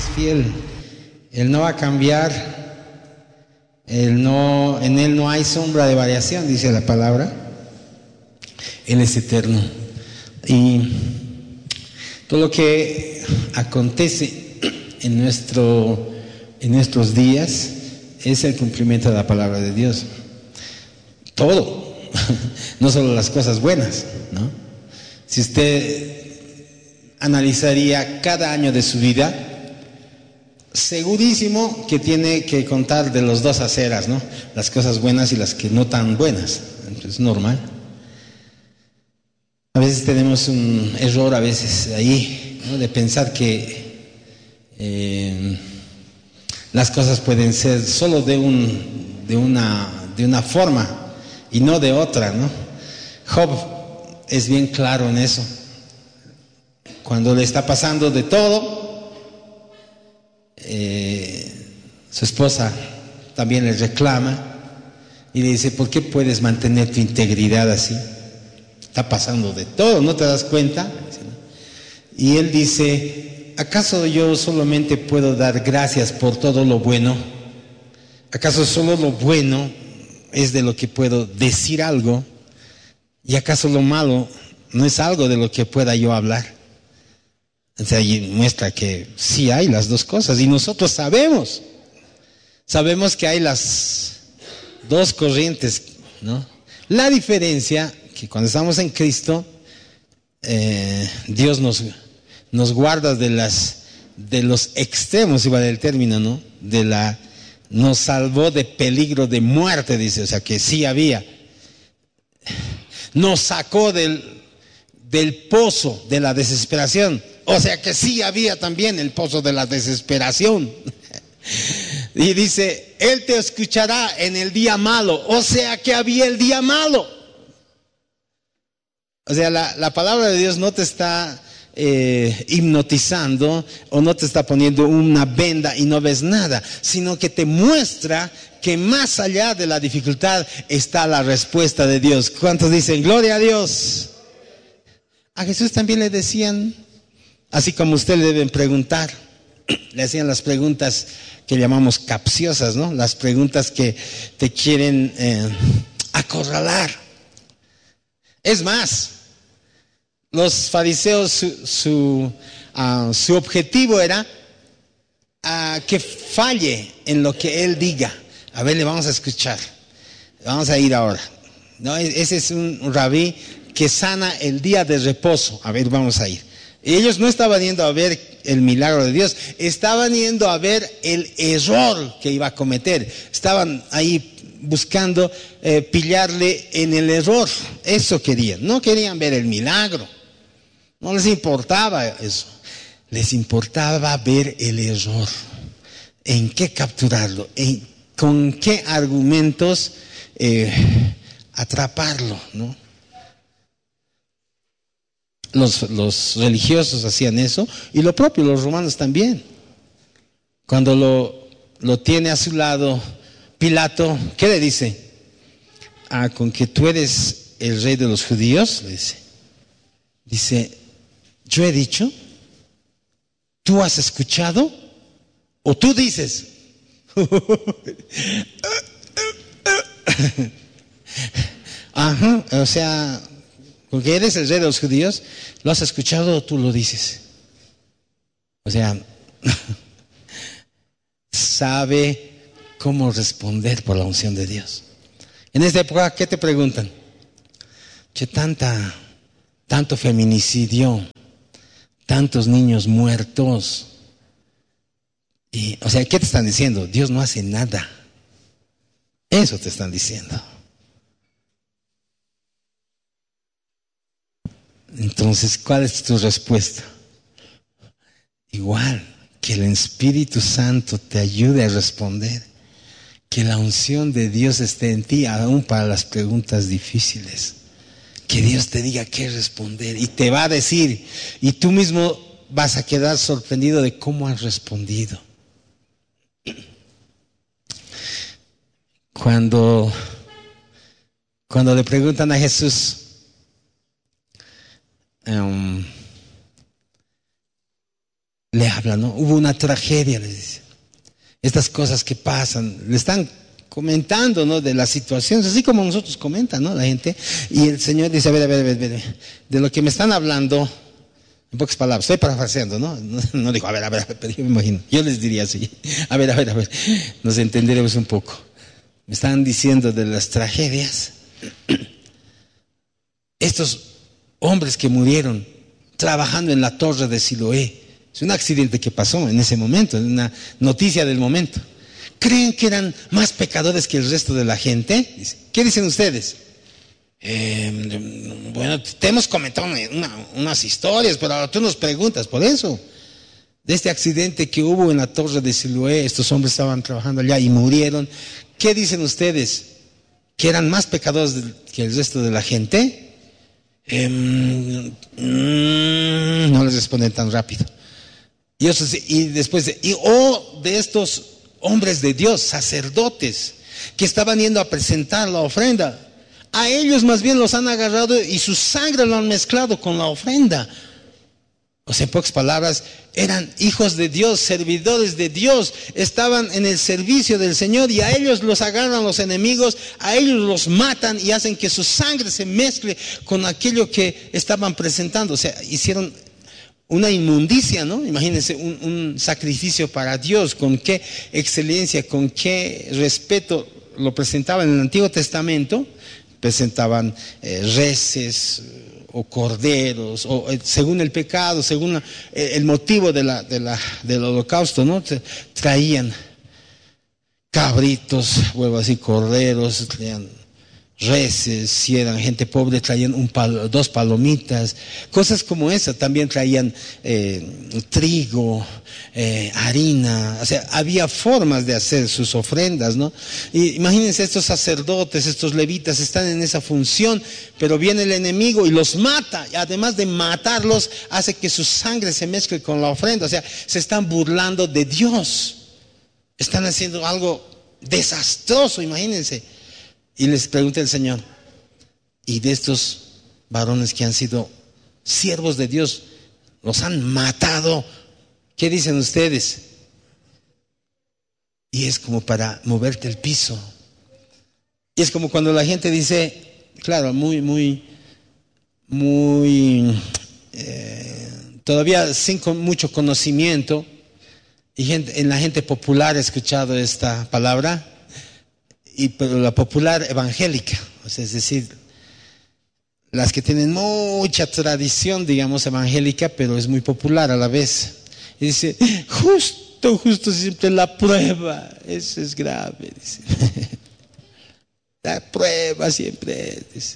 es fiel. Él no va a cambiar. En Él no hay sombra de variación, dice la palabra. Él es eterno. Y todo lo que acontece en nuestros días es el cumplimiento de la palabra de Dios. Todo, no solo las cosas buenas, ¿no? Si usted analizaría cada año de su vida, segurísimo que tiene que contar de los dos aceras, ¿no? Las cosas buenas y las que no tan buenas. Es normal. A veces tenemos un error, a veces ahí, ¿no? De pensar que las cosas pueden ser solo de una forma y no de otra, ¿no? Job es bien claro en eso. Cuando le está pasando de todo, su esposa también le reclama y le dice: ¿por qué puedes mantener tu integridad así? Está pasando de todo, ¿no te das cuenta? Y él dice: ¿acaso yo solamente puedo dar gracias por todo lo bueno? ¿Acaso solo lo bueno es de lo que puedo decir algo? ¿Y acaso lo malo no es algo de lo que pueda yo hablar? O sea, ahí muestra que sí hay las dos cosas, y nosotros sabemos que hay las dos corrientes, ¿no? La diferencia que cuando estamos en Cristo, Dios nos guarda de los extremos, iba del término, ¿no? Nos salvó de peligro de muerte, dice, o sea que sí había. Nos sacó del pozo de la desesperación, o sea que sí había también el pozo de la desesperación. Y dice: Él te escuchará en el día malo, o sea que había el día malo. O sea, la palabra de Dios no te está hipnotizando o no te está poniendo una venda y no ves nada, sino que te muestra que más allá de la dificultad está la respuesta de Dios. ¿Cuántos dicen gloria a Dios? A Jesús también le decían, así como usted le deben preguntar, le hacían las preguntas que llamamos capciosas, ¿no? Las preguntas que te quieren acorralar. Es más, los fariseos, su objetivo era que falle en lo que él diga. A ver, le vamos a escuchar. Vamos a ir ahora. No, ese es un rabí que sana el día de reposo. A ver, vamos a ir. Y ellos no estaban yendo a ver el milagro de Dios, estaban yendo a ver el error que iba a cometer. Estaban ahí buscando pillarle en el error. Eso querían. No querían ver el milagro. No les importaba eso. Les importaba ver el error. ¿En qué capturarlo? ¿Con qué argumentos atraparlo, ¿no? Los religiosos hacían eso, y lo propio, los romanos también. Cuando lo tiene a su lado Pilato, ¿qué le dice? Con que tú eres el rey de los judíos, le dice. Dice: yo he dicho, ¿tú has escuchado? ¿O tú dices? Ajá, o sea, porque eres el rey de los judíos, ¿lo has escuchado o tú lo dices? O sea, sabe cómo responder por la unción de Dios. En esta época, ¿qué te preguntan? Che, tanto feminicidio, tantos niños muertos. Y, o sea, ¿qué te están diciendo? Dios no hace nada. Eso te están diciendo. Entonces, ¿cuál es tu respuesta? Igual, que el Espíritu Santo te ayude a responder. Que la unción de Dios esté en ti, aún para las preguntas difíciles. Que Dios te diga qué responder y te va a decir. Y tú mismo vas a quedar sorprendido de cómo has respondido. Cuando le preguntan a Jesús, le habla, ¿no? Hubo una tragedia, les dice. Estas cosas que pasan, le están comentando, ¿no? De las situaciones, así como nosotros comentan, ¿no? La gente. Y el Señor dice, a ver, de lo que me están hablando, en pocas palabras, estoy parafraseando, ¿no? No digo, a ver, pero yo me imagino, yo les diría así, a ver, nos entenderemos un poco. Me están diciendo de las tragedias. Estos hombres que murieron trabajando en la torre de Siloé, es un accidente que pasó en ese momento, es una noticia del momento. ¿Creen que eran más pecadores que el resto de la gente? ¿Qué dicen ustedes? Bueno, te hemos comentado unas historias, pero ahora tú nos preguntas por eso. De este accidente que hubo en la torre de Siloé, estos hombres estaban trabajando allá y murieron. ¿Qué dicen ustedes? ¿Que eran más pecadores que el resto de la gente? No les responden tan rápido. Y después de estos hombres de Dios, sacerdotes, que estaban yendo a presentar la ofrenda, a ellos más bien los han agarrado y su sangre lo han mezclado con la ofrenda. O sea, en pocas palabras, eran hijos de Dios, servidores de Dios, estaban en el servicio del Señor y a ellos los agarran los enemigos, a ellos los matan y hacen que su sangre se mezcle con aquello que estaban presentando. O sea, hicieron una inmundicia, ¿no? Imagínense un sacrificio para Dios, con qué excelencia, con qué respeto lo presentaban en el Antiguo Testamento. Presentaban reses o corderos, o según el pecado, según el motivo del holocausto, ¿no? Traían cabritos, vuelvo así, corderos, traían reses, si eran gente pobre traían dos palomitas, cosas como esa. También traían trigo, harina. O sea, había formas de hacer sus ofrendas, ¿no? Y imagínense, estos sacerdotes, estos levitas están en esa función, pero viene el enemigo y los mata, y además de matarlos hace que su sangre se mezcle con la ofrenda. O sea, se están burlando de Dios, están haciendo algo desastroso, imagínense. Y les pregunta el Señor, ¿y de estos varones que han sido siervos de Dios, los han matado? ¿Qué dicen ustedes? Y es como para moverte el piso. Y es como cuando la gente dice, claro, todavía sin mucho conocimiento, y en la gente popular he escuchado esta palabra, pero la popular evangélica, o sea, es decir, las que tienen mucha tradición, digamos, evangélica, pero es muy popular a la vez. Y dice, justo siempre la prueba, eso es grave, dice. La prueba siempre, dice.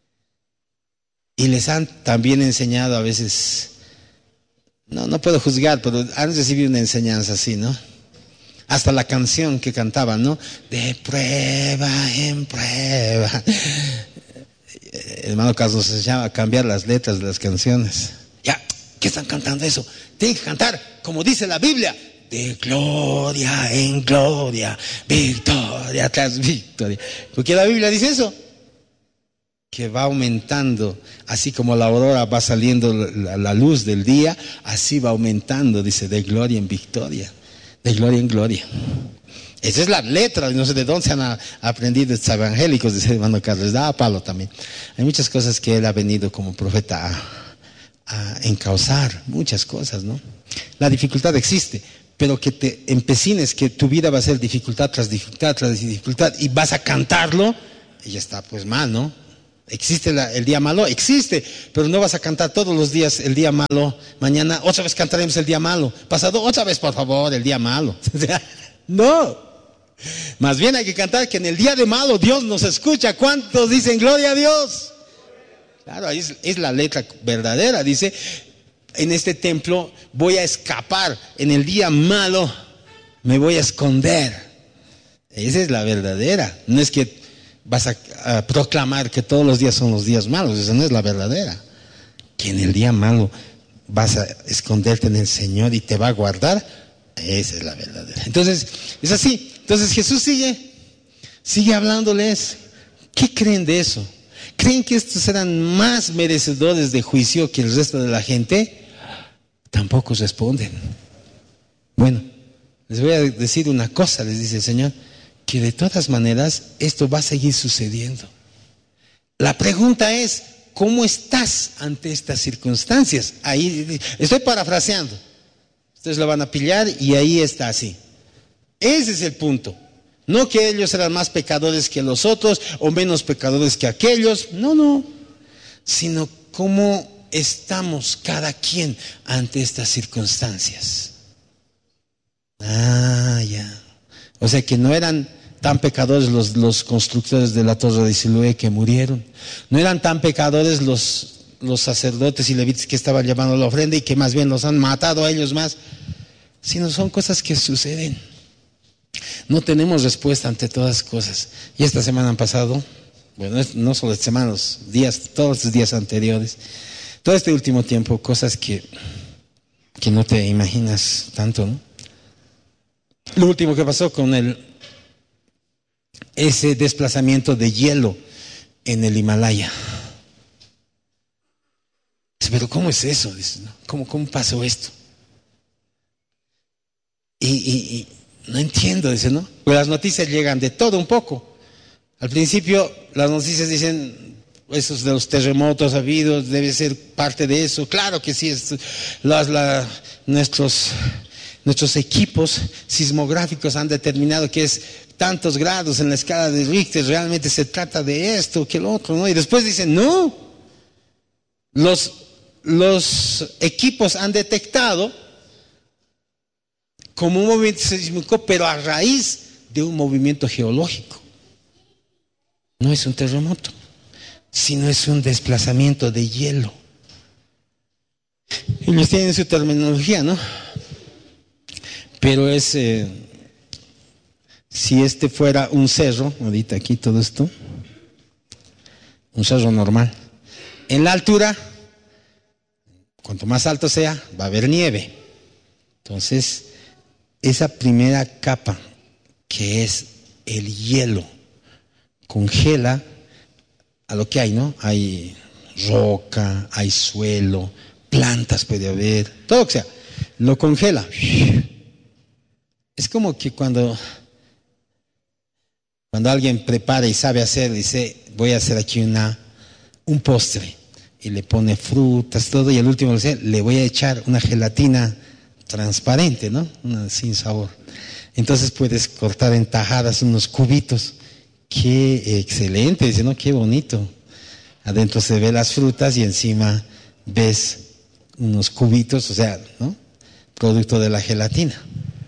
Y les han también enseñado a veces, no puedo juzgar, pero han recibido una enseñanza así, ¿no? Hasta la canción que cantaban, ¿no? De prueba en prueba. Hermano Carlos se llama a cambiar las letras de las canciones. Ya, ¿qué están cantando eso? Tienen que cantar, como dice la Biblia, de gloria en gloria, victoria tras victoria. Porque la Biblia dice eso, que va aumentando, así como la aurora va saliendo la luz del día, así va aumentando, dice, de gloria en victoria. De gloria en gloria. Esa es la letra, no sé de dónde se han aprendido estos evangélicos, dice hermano Carlos, da a palo también. Hay muchas cosas que él ha venido como profeta a encauzar, muchas cosas, ¿no? La dificultad existe, pero que te empecines que tu vida va a ser dificultad tras dificultad tras dificultad y vas a cantarlo, y ya está pues mal, ¿no? ¿Existe el día malo? Existe, pero no vas a cantar todos los días el día malo. Mañana otra vez cantaremos el día malo. Pasado otra vez, por favor, el día malo. No. Más bien hay que cantar que en el día de malo Dios nos escucha. ¿Cuántos dicen gloria a Dios? Claro, es la letra verdadera. Dice, en este templo voy a escapar. En el día malo me voy a esconder. Esa es la verdadera. No es que vas a proclamar que todos los días son los días malos. Esa no es la verdadera. Que en el día malo vas a esconderte en el Señor y te va a guardar. Esa es la verdadera. Entonces, es así. Entonces Jesús sigue hablándoles. ¿Qué creen de eso? ¿Creen que estos eran más merecedores de juicio que el resto de la gente? Tampoco responden. Bueno, les voy a decir una cosa, les dice el Señor, que de todas maneras esto va a seguir sucediendo. La pregunta es, ¿cómo estás ante estas circunstancias? Ahí estoy parafraseando. Ustedes lo van a pillar y ahí está así. Ese es el punto. No que ellos eran más pecadores que los otros o menos pecadores que aquellos. No. Sino cómo estamos cada quien ante estas circunstancias. Ya. O sea que no eran tan pecadores los constructores de la torre de Siloé que murieron. No eran tan pecadores los sacerdotes y levitas que estaban llevando la ofrenda y que más bien los han matado a ellos más. Sino son cosas que suceden. No tenemos respuesta ante todas cosas. Y esta semana han pasado, bueno, no solo esta semana, los días, todos los días anteriores, todo este último tiempo, cosas que no te imaginas tanto, ¿no? Lo último que pasó con ese desplazamiento de hielo en el Himalaya. Pero ¿cómo es eso? Dice, ¿no? ¿Cómo pasó esto? Y no entiendo, dice, ¿no? Pues las noticias llegan de todo un poco. Al principio las noticias dicen, esos de los terremotos habidos, debe ser parte de eso. Claro que sí, nuestros equipos sismográficos han determinado que es tantos grados en la escala de Richter, realmente se trata de esto, que lo otro, ¿no? Y después dicen, no, los equipos han detectado como un movimiento sísmico, pero a raíz de un movimiento geológico. No es un terremoto, sino es un desplazamiento de hielo. Ellos tienen su terminología, ¿no? Pero es, si este fuera un cerro, ahorita aquí todo esto, un cerro normal, en la altura, cuanto más alto sea, va a haber nieve. Entonces, esa primera capa, que es el hielo, congela a lo que hay, ¿no? Hay roca, hay suelo, plantas puede haber, todo lo que sea, lo congela. Es como que cuando alguien prepara y sabe hacer, dice, voy a hacer aquí un postre, y le pone frutas, todo, y al último le voy a echar una gelatina transparente, ¿no? Sin sabor. Entonces puedes cortar en tajadas unos cubitos. Qué excelente, dice, ¿no? Qué bonito. Adentro se ve las frutas y encima ves unos cubitos, o sea, ¿no? Producto de la gelatina.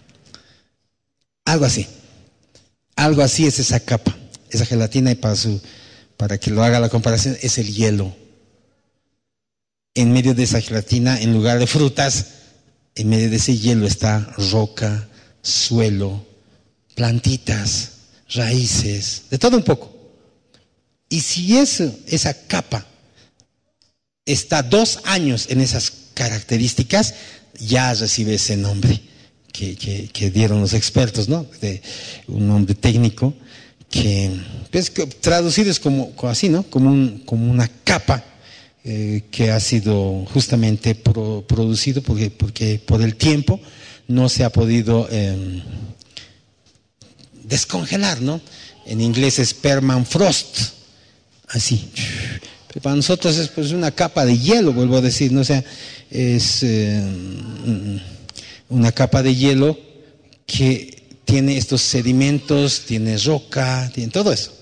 Algo así es esa capa, esa gelatina, y para que lo haga la comparación, es el hielo. En medio de esa gelatina, en lugar de frutas, en medio de ese hielo está roca, suelo, plantitas, raíces, de todo un poco. Y si esa capa está 2 años en esas características, ya recibe ese nombre que dieron los expertos, ¿no? De un nombre técnico que traducido es como así, ¿no? Como una capa que ha sido justamente producido porque por el tiempo no se ha podido descongelar, ¿no? En inglés es permafrost, así. Pero para nosotros es pues una capa de hielo, vuelvo a decir, ¿no? O sea, es una capa de hielo que tiene estos sedimentos, tiene roca, tiene todo eso.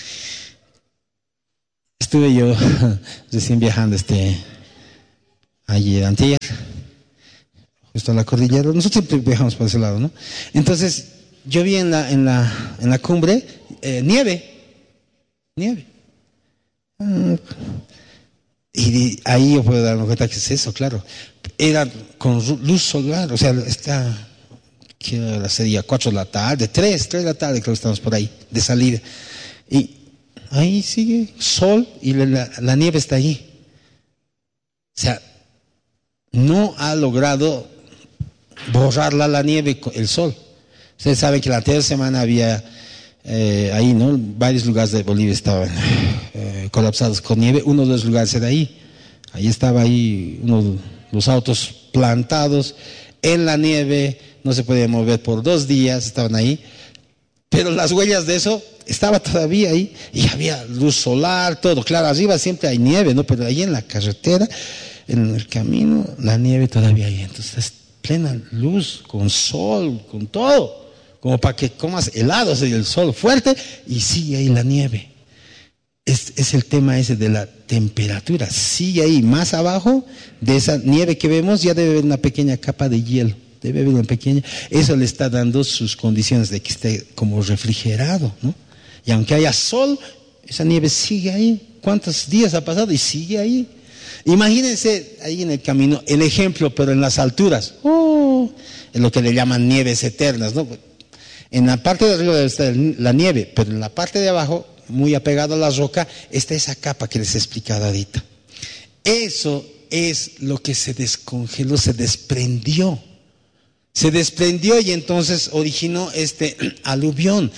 Estuve yo recién viajando ayer, antier, justo a la cordillera. Nosotros siempre viajamos por ese lado, ¿no? Entonces, yo vi en la cumbre nieve. Y ahí yo puedo darme cuenta que es eso, claro. Era con luz solar, o sea, ¿qué hora sería? 4 de la tarde, 3 de la tarde, creo que estamos por ahí, de salida. Y ahí sigue sol y la nieve está ahí. O sea, no ha logrado borrarla la nieve, el sol. Ustedes saben que la anterior semana había ahí, ¿no? Varios lugares de Bolivia estaban colapsados con nieve. Uno de los lugares era ahí. Ahí estaba los autos plantados en la nieve, no se podía mover por 2 días, estaban ahí. Pero las huellas de eso estaba todavía ahí y había luz solar, todo. Claro, arriba siempre hay nieve, ¿no? Pero ahí en la carretera, en el camino, la nieve todavía hay. Entonces es plena luz, con sol, con todo. Como para que comas helados y el sol fuerte y sigue ahí la nieve. Es el tema ese de la temperatura. Sigue ahí, más abajo de esa nieve que vemos ya debe haber una pequeña capa de hielo. Debe haber una pequeña, eso le está dando sus condiciones de que esté como refrigerado, ¿no? Y aunque haya sol, esa nieve sigue ahí. ¿Cuántos días ha pasado? Y sigue ahí. Imagínense ahí en el camino, el ejemplo, pero en las alturas. Es lo que le llaman nieves eternas, ¿no? En la parte de arriba está la nieve, pero en la parte de abajo, muy apegado a la roca, está esa capa que les he explicado ahorita. Eso es lo que se descongeló, se desprendió. Se desprendió y entonces originó este aluvión,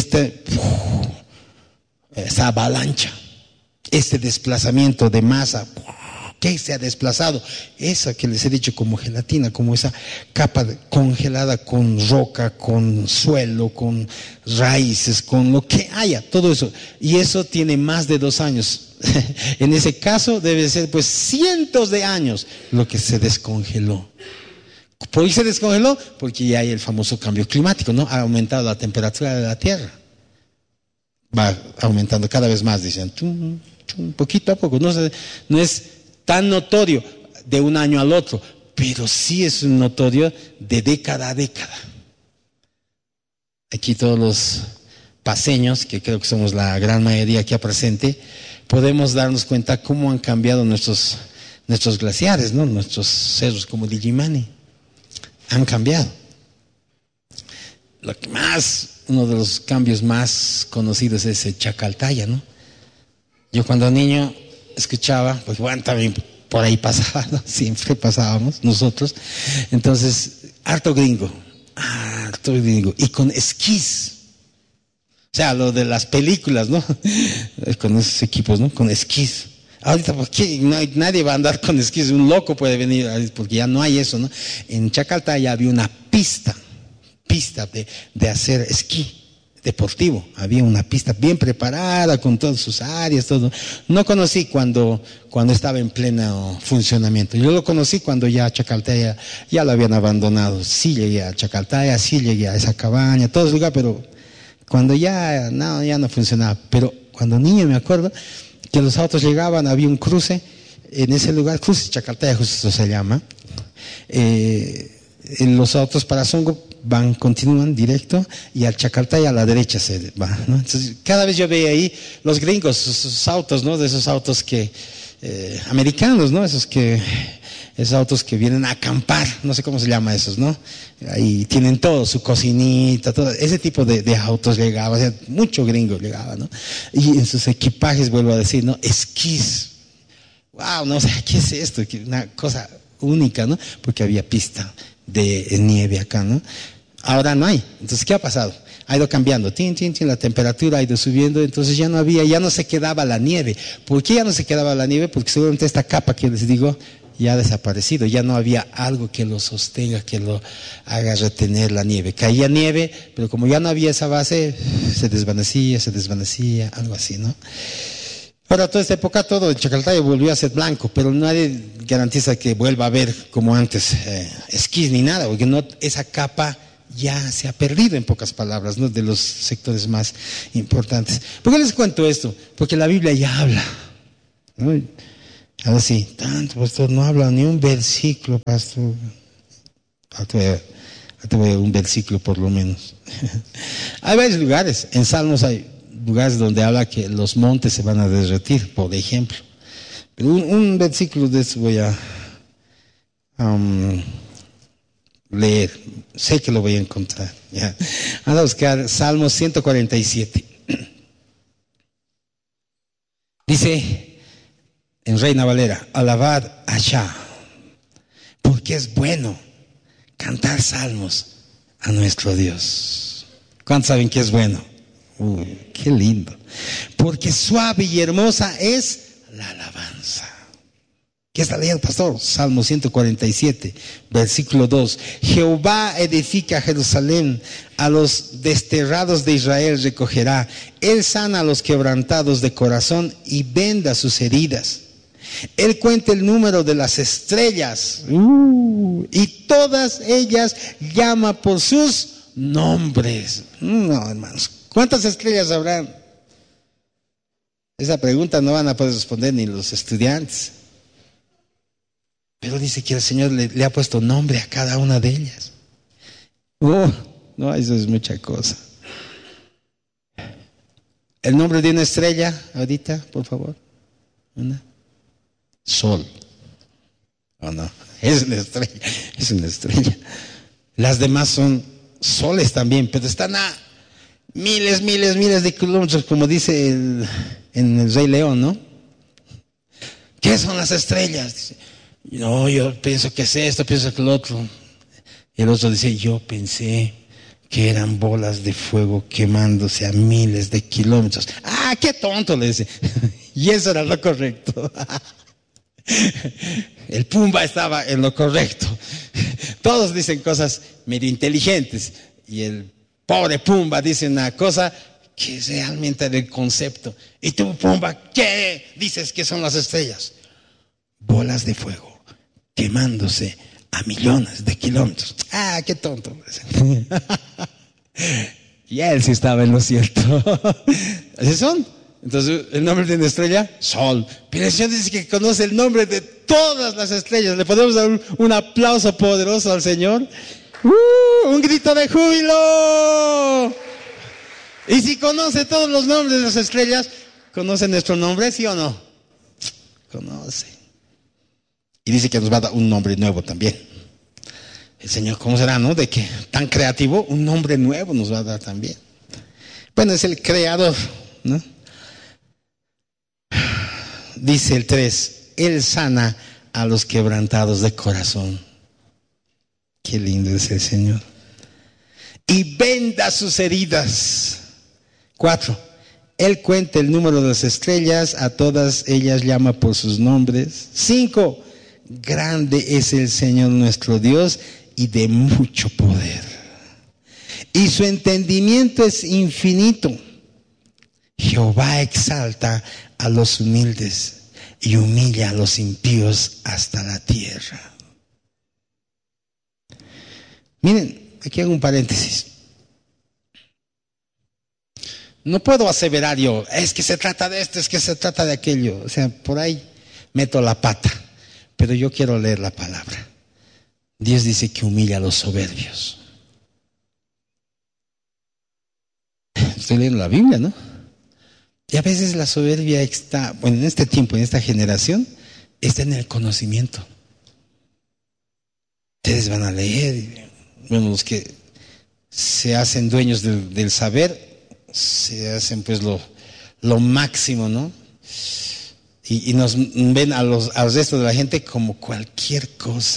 esa avalancha, este desplazamiento de masa que se ha desplazado, esa que les he dicho como gelatina, como esa capa congelada con roca, con suelo, con raíces, con lo que haya, todo eso. Y eso tiene más de 2 años. En ese caso debe ser pues cientos de años lo que se descongeló. ¿Por qué se descongeló? Porque ya hay el famoso cambio climático, ¿no? Ha aumentado la temperatura de la Tierra. Va aumentando cada vez más, dicen, poquito a poco. No es tan notorio de un año al otro, pero sí es notorio de década a década. Aquí todos los paseños, que creo que somos la gran mayoría aquí presente, podemos darnos cuenta cómo han cambiado nuestros glaciares, ¿no? Nuestros cerros como Illimani. Han cambiado. Uno de los cambios más conocidos es el Chacaltaya, ¿no? Yo cuando niño escuchaba, pues bueno, también por ahí pasaba, ¿no? Siempre pasábamos nosotros. Entonces, harto gringo, y con esquís. O sea, lo de las películas, ¿no? Con esos equipos, ¿no? Con esquís. Ahorita, ¿por qué? Nadie va a andar con esquís, un loco puede venir, porque ya no hay eso, ¿no? En Chacaltaya había una pista de hacer esquí deportivo. Había una pista bien preparada con todas sus áreas, todo. No conocí cuando estaba en pleno funcionamiento. Yo lo conocí cuando ya Chacaltaya ya lo habían abandonado. Sí llegué a Chacaltaya, sí llegué a esa cabaña, todo ese lugar, pero cuando ya no funcionaba. Pero cuando niño me acuerdo que los autos llegaban, había un cruce en ese lugar, cruce Chacaltaya justo se llama. Los autos para Songo continúan directo y al Chacaltaya a la derecha se va, ¿no? Entonces cada vez yo veía ahí los gringos, sus autos, ¿no? De esos autos que americanos, ¿no? Esos autos que vienen a acampar, no sé cómo se llama esos, ¿no? Ahí tienen todo, su cocinita, todo, ese tipo de autos llegaba, o sea, mucho gringo llegaba, ¿no? Y en sus equipajes, vuelvo a decir, ¿no? Esquís. Wow, no sé, ¿qué es esto? Una cosa única, ¿no? Porque había pista de nieve acá, ¿no? Ahora no hay. Entonces, ¿qué ha pasado? Ha ido cambiando, la temperatura ha ido subiendo, entonces ya no se quedaba la nieve. ¿Por qué ya no se quedaba la nieve? Porque seguramente esta capa que les digo ya ha desaparecido, ya no había algo que lo sostenga, que lo haga retener la nieve. Caía nieve, pero como ya no había esa base, se desvanecía, algo así, ¿no? Ahora, toda esta época, todo en Chacaltaya volvió a ser blanco, pero nadie garantiza que vuelva a haber como antes esquís ni nada, porque esa capa ya se ha perdido, en pocas palabras, ¿no? De los sectores más importantes. ¿Por qué les cuento esto? Porque la Biblia ya habla, ¿no? Ahora sí, tanto, pastor, no habla ni un versículo, pastor. Te voy a un versículo por lo menos. Hay varios lugares, en Salmos hay lugares donde habla que los montes se van a derretir, por ejemplo. Pero un versículo de eso voy a leer. Sé que lo voy a encontrar. ¿Ya? Vamos a buscar Salmos 147. Dice en Reina Valera, alabad a Yah, porque es bueno cantar salmos a nuestro Dios. ¿Cuántos saben que es bueno? Qué lindo. Porque suave y hermosa es la alabanza. ¿Qué está leyendo, pastor? Salmo 147, versículo 2. Jehová edifica Jerusalén, a los desterrados de Israel recogerá. Él sana a los quebrantados de corazón y venda sus heridas. Él cuenta el número de las estrellas y todas ellas llama por sus nombres. No, hermanos, ¿cuántas estrellas habrán? Esa pregunta no van a poder responder ni los estudiantes. Pero dice que el Señor le ha puesto nombre a cada una de ellas. No, eso es mucha cosa. El nombre de una estrella, ahorita, por favor. Una. Sol. ¿O no? Es una estrella. Es una estrella. Las demás son soles también, pero están a miles de kilómetros, como dice en el Rey León, ¿no? ¿Qué son las estrellas? Dice, no, yo pienso que es esto, pienso que lo otro. Y el otro dice, yo pensé que eran bolas de fuego quemándose a miles de kilómetros. ¡Ah, qué tonto! Le dice. Y eso era lo correcto. El Pumba estaba en lo correcto. Todos dicen cosas medio inteligentes y el pobre Pumba dice una cosa que es realmente del concepto. Y tú, Pumba, ¿qué dices que son las estrellas? Bolas de fuego quemándose a millones de kilómetros. ¡Ah, qué tonto! Y él sí estaba en lo cierto. ¿Así son? Entonces, el nombre de una estrella, Sol. Pero el Señor dice que conoce el nombre de todas las estrellas. ¿Le podemos dar un aplauso poderoso al Señor? Un grito de júbilo. Y si conoce todos los nombres de las estrellas, ¿conoce nuestro nombre, sí o no? Conoce. Y dice que nos va a dar un nombre nuevo también. El Señor, ¿cómo será, no? De que tan creativo, un nombre nuevo nos va a dar también. Bueno, es el creador, ¿no? Dice el 3, Él sana a los quebrantados de corazón. Qué lindo es el Señor. Y venda sus heridas. 4, Él cuenta el número de las estrellas, a todas ellas llama por sus nombres. 5, grande es el Señor nuestro Dios y de mucho poder. Y su entendimiento es infinito. Jehová exalta a los humildes y humilla a los impíos hasta la tierra. Miren, aquí hago un paréntesis. No puedo aseverar yo, es que se trata de esto, es que se trata de aquello. O sea, por ahí meto la pata. Pero yo quiero leer la palabra. Dios dice que humilla a los soberbios. Estoy leyendo la Biblia, ¿no? Y a veces la soberbia está, bueno, en este tiempo, en esta generación, está en el conocimiento. Ustedes van a leer, bueno, los que se hacen dueños del saber, se hacen pues lo máximo, ¿no? Y nos ven al resto de la gente como cualquier cosa.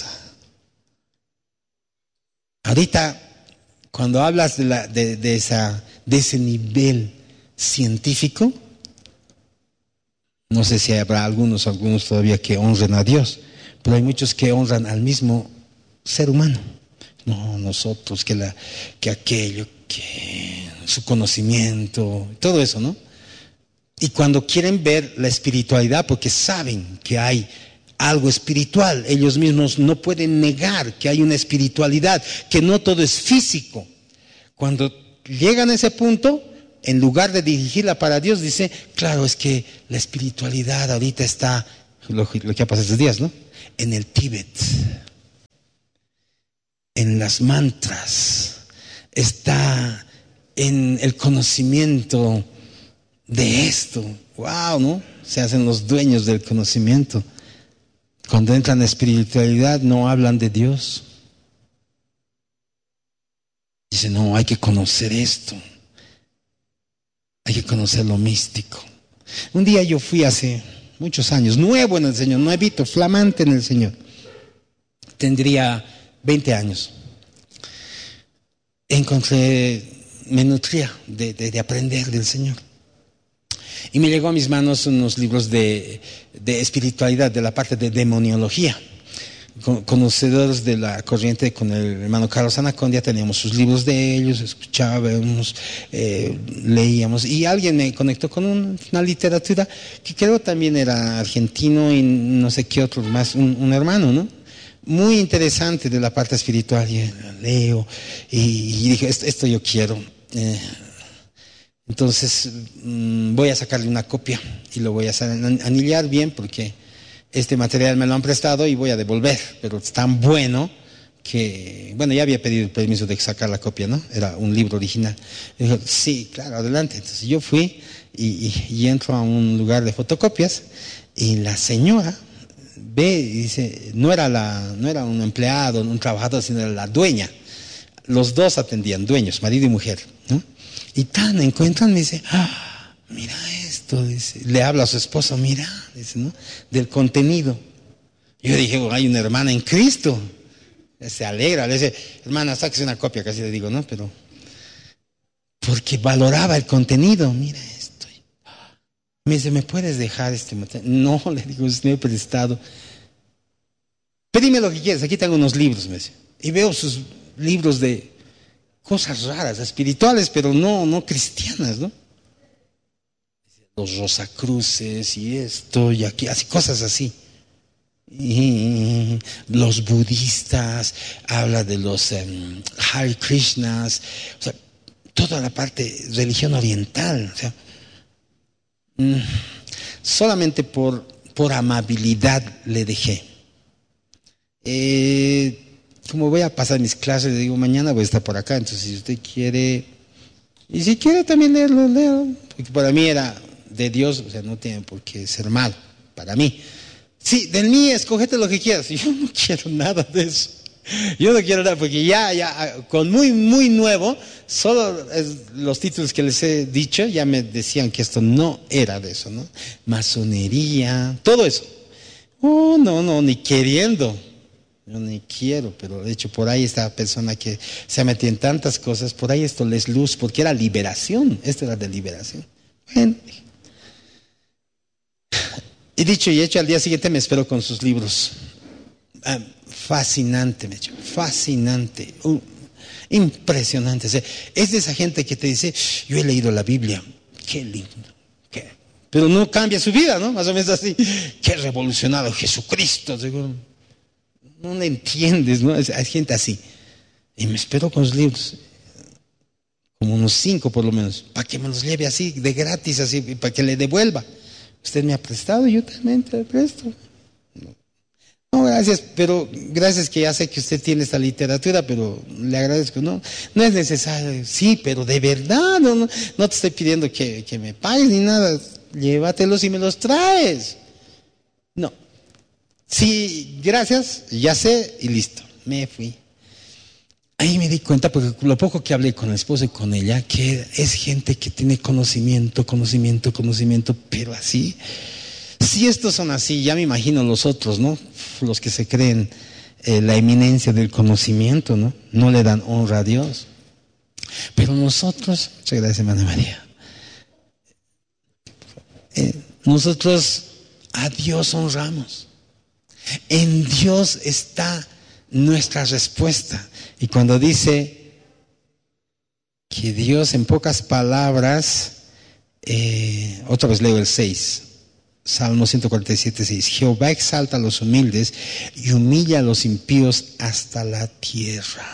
Ahorita, cuando hablas de ese nivel científico, no sé si habrá algunos todavía que honren a Dios, pero hay muchos que honran al mismo ser humano. No, nosotros, que aquello, que su conocimiento, todo eso, ¿no? Y cuando quieren ver la espiritualidad, porque saben que hay algo espiritual, ellos mismos no pueden negar que hay una espiritualidad, que no todo es físico. Cuando llegan a ese punto, en lugar de dirigirla para Dios, dice, claro, es que la espiritualidad ahorita está, lo que ha pasado estos días, ¿no? En el Tíbet, en las mantras, está en el conocimiento de esto. Wow, ¿no? Se hacen los dueños del conocimiento. Cuando entran en espiritualidad no hablan de Dios. Dicen, no, hay que conocer esto. Hay que conocer lo místico. Un día yo fui hace muchos años, nuevo en el Señor, nuevito, flamante en el Señor. Tendría 20 años. Me nutría de aprender del Señor. Y me llegó a mis manos unos libros de espiritualidad, de la parte de demoniología. Conocedores de la corriente con el hermano Carlos Anacondia, teníamos sus libros de ellos, escuchábamos, leíamos, y alguien me conectó con una literatura que creo también era argentino y no sé qué otro más, un hermano, ¿no? Muy interesante de la parte espiritual, y leo y dije, esto yo quiero. Entonces voy a sacarle una copia y lo voy a anillar bien porque este material me lo han prestado y voy a devolver, pero es tan bueno que, bueno, ya había pedido el permiso de sacar la copia, ¿no? Era un libro original. Y dijo, sí, claro, adelante. Entonces yo fui y entro a un lugar de fotocopias y la señora ve y dice, no era un empleado, un trabajador, sino era la dueña. Los dos atendían, dueños, marido y mujer, ¿no? Y tan encuentran, me dice, mira esto, dice, le habla a su esposo, mira, dice, ¿no? Del contenido. Yo dije, hay una hermana en Cristo. Se alegra, le dice, hermana, sáquese una copia, casi le digo, ¿no? Pero, porque valoraba el contenido, mira esto. Me dice, ¿me puedes dejar este material? No, le digo, me he prestado. Pedime lo que quieras, aquí tengo unos libros, me dice. Y veo sus libros de cosas raras, espirituales, pero no cristianas, ¿no? Los Rosacruces y esto y aquí, así, cosas así. Y los budistas, habla de los Hare Krishnas, o sea, toda la parte religión oriental, o sea, solamente por amabilidad le dejé. Como voy a pasar mis clases, le digo, mañana voy a estar por acá, entonces si usted quiere, y si quiere también leerlo, leo, porque para mí era de Dios, o sea, no tiene por qué ser malo, para mí. Sí, del mí, escogete lo que quieras. Yo no quiero nada de eso. Yo no quiero nada, porque ya, con muy, muy nuevo, solo los títulos que les he dicho, ya me decían que esto no era de eso, ¿no? Masonería, todo eso. Oh, no, ni queriendo. Yo ni quiero, pero de hecho por ahí esta persona que se ha metido en tantas cosas, por ahí esto les luz, porque era liberación, esto era de liberación. Bueno, y dicho y hecho, al día siguiente me espero con sus libros. Fascinante, me hecho, fascinante, impresionante. O sea, es de esa gente que te dice, yo he leído la Biblia, qué lindo, qué. Pero no cambia su vida, ¿no? Más o menos así, qué revolucionado Jesucristo, seguro. No le entiendes, ¿no? Hay gente así. Y me espero con los libros, como unos 5 por lo menos, para que me los lleve así, de gratis, así, para que le devuelva. Usted me ha prestado, yo también te presto. No, gracias, pero gracias que ya sé que usted tiene esta literatura, pero le agradezco. No es necesario. Sí, pero de verdad, no te estoy pidiendo que me pagues ni nada. Llévatelos y me los traes. No. Sí, gracias, ya sé y listo. Me fui. Ahí me di cuenta, porque lo poco que hablé con el esposo y con ella, que es gente que tiene conocimiento, pero así. Si estos son así, ya me imagino los otros, ¿no? Los que se creen la eminencia del conocimiento, ¿no? No le dan honra a Dios. Pero nosotros, muchas gracias, hermana María. Nosotros a Dios honramos. En Dios está nuestra respuesta. Y cuando dice que Dios, en pocas palabras, otra vez leo el 6, Salmo 147, 6. Jehová exalta a los humildes y humilla a los impíos hasta la tierra.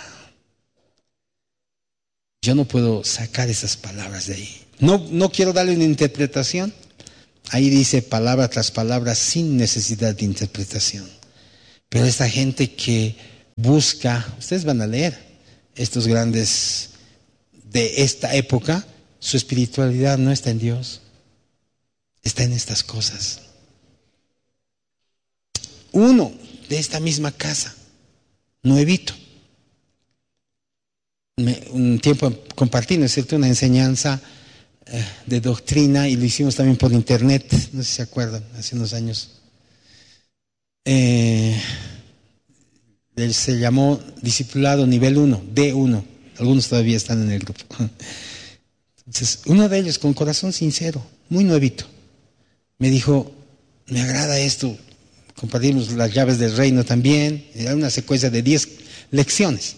Yo no puedo sacar esas palabras de ahí. No quiero darle una interpretación. Ahí dice palabra tras palabra sin necesidad de interpretación. Pero esta gente que busca, ustedes van a leer, estos grandes de esta época, su espiritualidad no está en Dios, está en estas cosas. Uno de esta misma casa, nuevito, un tiempo compartí, ¿no es cierto?, una enseñanza de doctrina, y lo hicimos también por internet, no sé si se acuerdan, hace unos años. Se llamó Discipulado Nivel 1, D1. Algunos todavía están en el grupo. Entonces, uno de ellos, con corazón sincero, muy nuevito, me dijo, me agrada esto, compartimos las llaves del reino también, era una secuencia de 10 lecciones.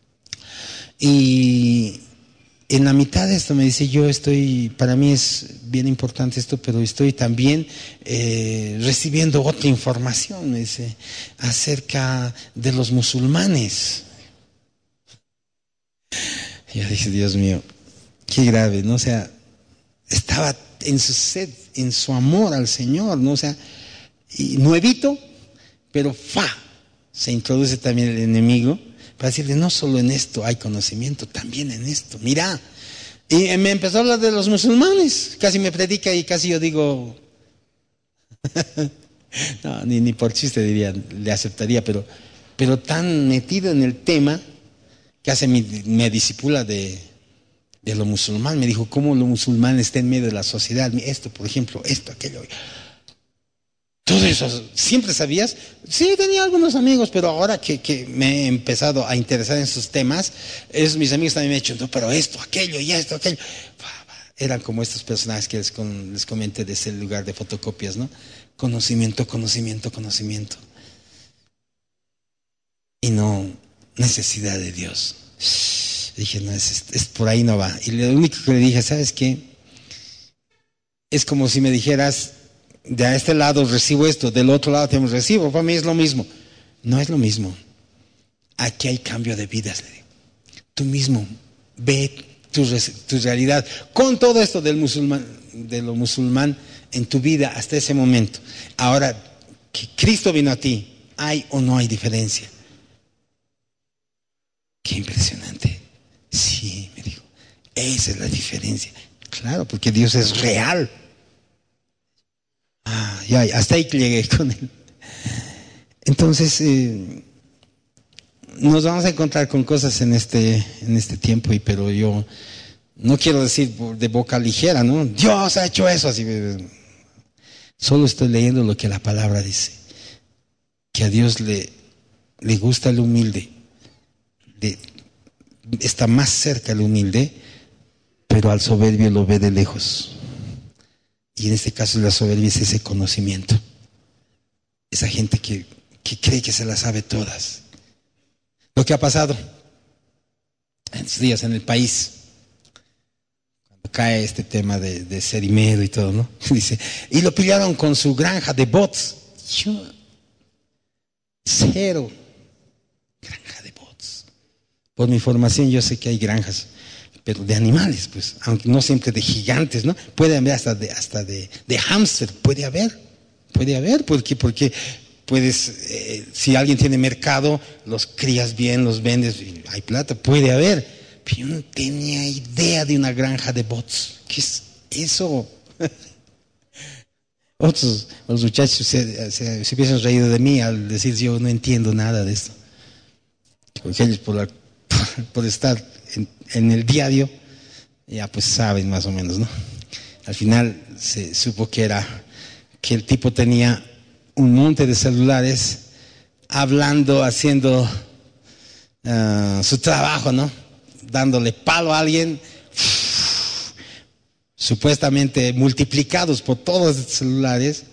Y en la mitad de esto me dice, para mí es bien importante esto, pero estoy también recibiendo otra información, me dice, acerca de los musulmanes. Y yo dije, Dios mío, qué grave, ¿no? O sea, estaba en su sed, en su amor al Señor, ¿no? O sea, y nuevito, pero se introduce también el enemigo para decirle, no solo en esto hay conocimiento, también en esto, mira. Y me empezó a hablar de los musulmanes, casi me predica y casi yo digo, no, ni por chiste diría, le aceptaría, pero tan metido en el tema que hace me disipula de lo musulmán. Me dijo, ¿cómo lo musulmán está en medio de la sociedad? Esto, por ejemplo, esto, aquello. Todo eso, ¿siempre sabías? Sí, tenía algunos amigos, pero ahora que me he empezado a interesar en sus temas, mis amigos también me han dicho, no, pero esto, aquello, y esto, aquello. Eran como estos personajes que les comenté de ese lugar de fotocopias, ¿no? Conocimiento, conocimiento, conocimiento. Y no necesidad de Dios. Dije, no, es por ahí no va. Y lo único que le dije, ¿sabes qué? Es como si me dijeras, de este lado recibo esto, del otro lado también recibo, para mí es lo mismo. No es lo mismo. Aquí hay cambio de vidas. Tú mismo ve tu realidad con todo esto de lo musulmán en tu vida hasta ese momento. Ahora que Cristo vino a ti, ¿hay o no hay diferencia? Qué impresionante. Sí, me dijo, esa es la diferencia. Claro, porque Dios es real. Ya, hasta ahí llegué con él. Entonces, nos vamos a encontrar con cosas en este tiempo, pero yo no quiero decir de boca ligera, ¿no? Dios ha hecho eso, así. Solo estoy leyendo lo que la palabra dice. Que a Dios le gusta el humilde. Está más cerca el humilde, pero al soberbio lo ve de lejos. Y en este caso la soberbia es ese conocimiento. Esa gente que cree que se las sabe todas. Lo que ha pasado en estos días en el país, cuando cae este tema de Cerimero y todo, ¿no? Dice, y lo pillaron con su granja de bots. Cero granja de bots. Por mi formación yo sé que hay granjas, pero de animales, pues, aunque no siempre de gigantes, ¿no? Puede haber hasta de hámster, puede haber, porque puedes, si alguien tiene mercado, los crías bien, los vendes, y hay plata, puede haber. Pero yo no tenía idea de una granja de bots. ¿Qué es eso? Los muchachos se hubiesen reído de mí al decir yo no entiendo nada de esto. Porque ellos por estar en el diario, ya pues saben más o menos, ¿no? Al final se supo que el tipo tenía un monte de celulares hablando, haciendo su trabajo, ¿no? Dándole palo a alguien, supuestamente multiplicados por todos los celulares,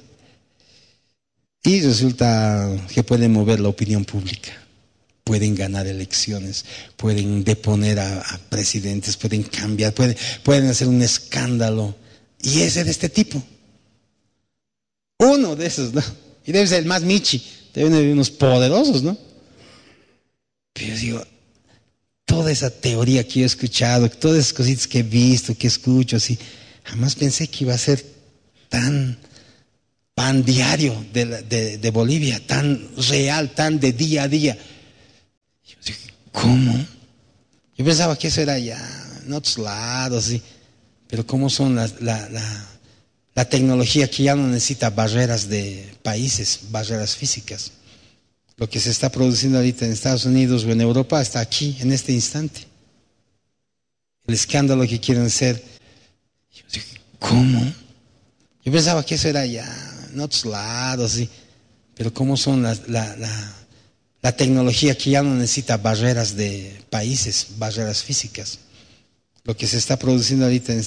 y resulta que pueden mover la opinión pública. Pueden ganar elecciones, pueden deponer a presidentes, pueden cambiar, pueden hacer un escándalo. Y ese de este tipo. Uno de esos, ¿no? Y debe ser el más michi, deben haber unos poderosos, ¿no? Pero yo digo, toda esa teoría que yo he escuchado, todas esas cositas que he visto, que escucho, así, jamás pensé que iba a ser tan pan diario de Bolivia, tan real, tan de día a día. Yo dije, ¿cómo? Yo pensaba que eso era ya en otros lados, sí. Pero ¿cómo son la tecnología que ya no necesita barreras de países, barreras físicas? Lo que se está produciendo ahorita en Estados Unidos o en Europa está aquí, en este instante. El escándalo que quieren hacer. Yo dije, ¿cómo? Yo pensaba que eso era ya en otros lados, sí. Pero ¿cómo son la tecnología que ya no necesita barreras de países, barreras físicas? Lo que se está produciendo ahorita en